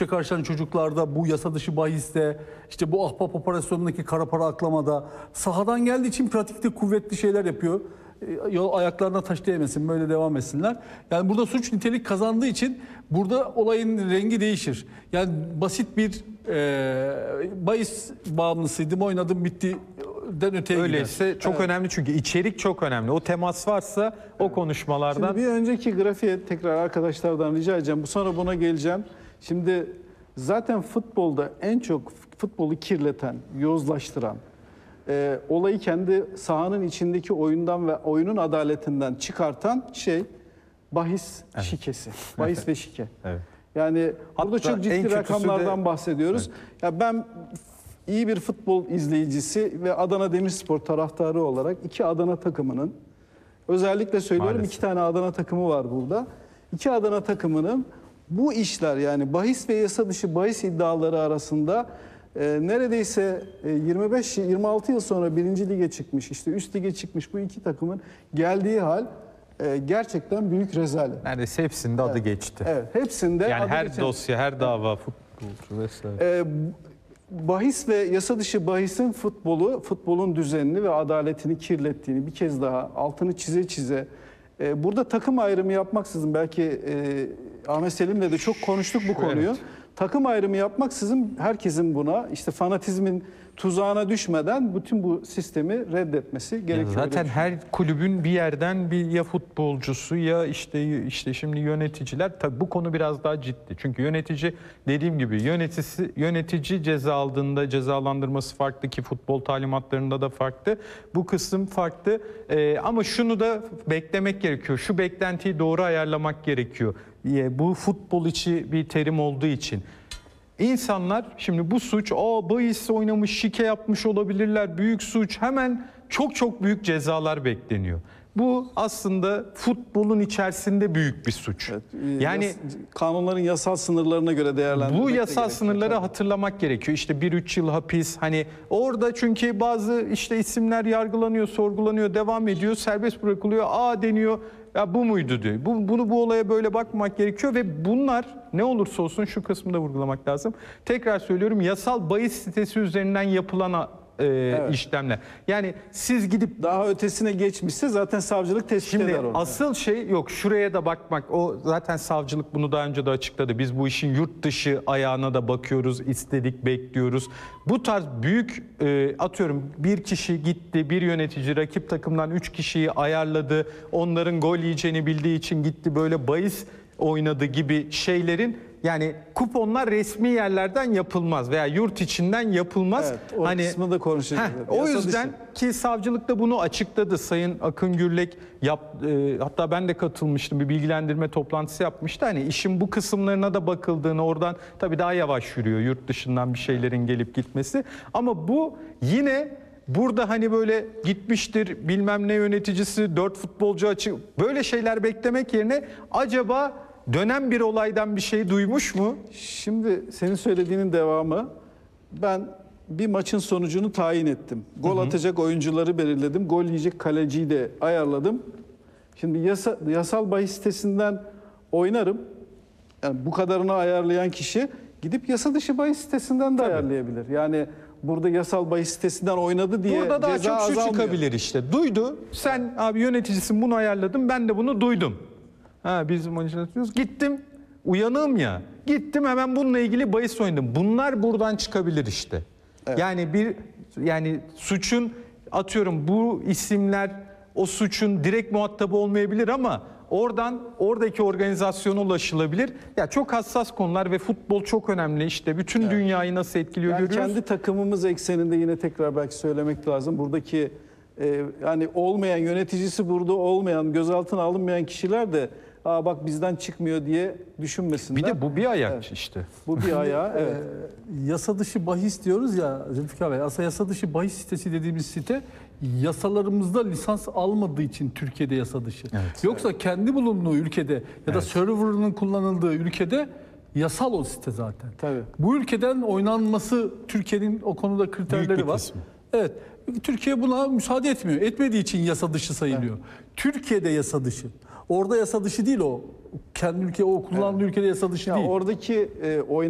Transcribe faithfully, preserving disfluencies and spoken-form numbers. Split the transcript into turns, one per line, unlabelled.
suça karşılanan çocuklarda, bu yasa dışı bahiste, işte bu ahbap operasyonundaki kara para aklamada sahadan geldiği için pratikte kuvvetli şeyler yapıyor. Yol ayaklarına taş değmesin, böyle devam etsinler. Yani burada suç nitelik kazandığı için burada olayın rengi değişir. Yani basit bir e, bahis bağımlısıydım, oynadım, bitti den öteye
Öyleyse
gider.
çok
Evet.
önemli, çünkü içerik çok önemli. O temas varsa o konuşmalardan...
Şimdi bir önceki grafiğe tekrar arkadaşlardan rica edeceğim. Bu sonra buna geleceğim. Şimdi zaten futbolda en çok futbolu kirleten, yozlaştıran, e, olayı kendi sahanın içindeki oyundan ve oyunun adaletinden çıkartan şey bahis
Evet.
şikesi. Bahis ve şike.
Evet.
Yani burada
Hatta
çok
en
ciddi
kötüsü
rakamlardan
de-
bahsediyoruz.
Evet.
Ya ben iyi bir futbol izleyicisi ve Adana Demirspor taraftarı olarak iki Adana takımının, özellikle söylüyorum,
Maalesef.
iki tane Adana takımı var burada. İki Adana takımının bu işler, yani bahis ve yasa dışı bahis iddiaları arasında e, neredeyse e, yirmi beş yirmi altı yıl sonra birinci lige çıkmış, işte üst lige çıkmış bu iki takımın geldiği hal e, gerçekten büyük rezalet.
Neredeyse hepsinde adı geçti.
Evet, hepsinde
Yani
adı
her
geçen-
dosya, her dava, futbolcu vesaire.
Ee, bahis ve yasa dışı bahisin futbolu, futbolun düzenini ve adaletini kirlettiğini bir kez daha altını çize çize, e, burada takım ayrımı yapmaksızın, belki e, Ahmet Selim'le de çok konuştuk bu konuyu.
Evet.
Takım ayrımı yapmaksızın herkesin buna, işte fanatizmin tuzağına düşmeden bütün bu sistemi reddetmesi
Ya
gerekiyor.
zaten
Öyle
her kulübün bir yerden bir ya futbolcusu ya işte işte şimdi yöneticiler, tabii bu konu biraz daha ciddi. Çünkü yönetici, dediğim gibi, yöneticisi yönetici ceza aldığında cezalandırması farklı, ki futbol talimatlarında da farklı. Bu kısım farklı. Ee, ama şunu da beklemek gerekiyor. Şu beklentiyi doğru ayarlamak gerekiyor. Ee, Bu futbol içi bir terim olduğu için. İnsanlar şimdi bu suç, o bahis oynamış, şike yapmış olabilirler, büyük suç, hemen çok çok büyük cezalar bekleniyor. Bu aslında futbolun içerisinde büyük bir suç.
Evet, e,
Yani
yas- kanunların yasal sınırlarına göre değerlendirmek
bu
de
yasal
gerekiyor.
sınırları
Tabii.
hatırlamak gerekiyor. İşte bir üç yıl hapis, hani orada çünkü bazı işte isimler yargılanıyor, sorgulanıyor, devam ediyor, serbest bırakılıyor. Aa deniyor, ya bu muydu diyor. Bu, bunu bu olaya böyle bakmamak gerekiyor ve bunlar ne olursa olsun şu kısmı da vurgulamak lazım. Tekrar söylüyorum, yasal bahis sitesi üzerinden yapılan e, işlemler. Yani siz gidip
Daha ötesine geçmişse zaten savcılık tespit
Şimdi
eder onu.
asıl şey yok, şuraya da bakmak. O zaten savcılık bunu daha önce de açıkladı. Biz bu işin yurt dışı ayağına da bakıyoruz, istedik, bekliyoruz. Bu tarz büyük e, atıyorum bir kişi gitti, bir yönetici rakip takımdan üç kişiyi ayarladı. Onların gol yiyeceğini bildiği için gitti böyle bahis oynadı gibi şeylerin, yani kuponlar resmi yerlerden yapılmaz veya yurt içinden yapılmaz.
Evet, o kısmı da konuşacağız.
Heh,
Evet,
o
yasa
yüzden ki savcılık da bunu açıkladı. Sayın Akın Gürlek yap, e, hatta ben de katılmıştım, bir bilgilendirme toplantısı yapmıştı. Hani işin bu kısımlarına da bakıldığını, oradan tabii daha yavaş yürüyor yurt dışından bir şeylerin gelip gitmesi. Ama bu yine burada hani böyle gitmiştir bilmem ne yöneticisi, dört futbolcu açık, böyle şeyler beklemek yerine acaba dönen bir olaydan bir şey duymuş mu?
Şimdi senin söylediğinin devamı, ben bir maçın sonucunu tayin ettim. Gol atacak oyuncuları belirledim. Gol yiyecek kaleciyi de ayarladım. Şimdi yasa, yasal bahis sitesinden oynarım. Yani bu kadarını ayarlayan kişi gidip yasa dışı bahis sitesinden de ayarlayabilir. Yani burada yasal bahis sitesinden oynadı diye
Burada daha
ceza
çok şu
azalmıyor.
çıkabilir işte. Duydu. Sen abi yöneticisin, bunu ayarladım. Ben de bunu duydum. Ha, biz manipülatörüz. Gittim. Uyanığım ya. Gittim hemen bununla ilgili bahis oynadım. Bunlar buradan çıkabilir işte.
Evet.
Yani bir yani suçun, atıyorum bu isimler o suçun direkt muhatabı olmayabilir ama oradan oradaki organizasyona ulaşılabilir. Ya çok hassas konular ve futbol çok önemli işte. Bütün
Evet.
dünyayı nasıl etkiliyor
Yani
görüyoruz.
kendi takımımız ekseninde yine tekrar belki söylemek lazım. Buradaki e, yani olmayan, yöneticisi burada olmayan, gözaltına alınmayan kişiler de aa bak bizden çıkmıyor diye düşünmesinler.
Bir de bu bir ayak
Evet.
işte.
Bu bir ayağı. Evet.
Ee, yasa dışı bahis diyoruz ya Zülfikar Bey. Aslında yasa dışı bahis sitesi dediğimiz site yasalarımızda lisans almadığı için Türkiye'de yasa dışı.
Evet.
Yoksa kendi bulunduğu ülkede ya da
Evet.
server'ının kullanıldığı ülkede yasal o site zaten.
Tabii.
Bu ülkeden oynanması Türkiye'nin o konuda kriterleri
Büyük bir
var.
kısmı.
Evet. Türkiye buna müsaade etmiyor. Etmediği için yasa dışı sayılıyor. Türkiye'de yasa dışı. Orada yasa dışı değil o. Kendi ülke, o kullandığı ülkede yasa dışı
Ya
değil.
oradaki e, oyun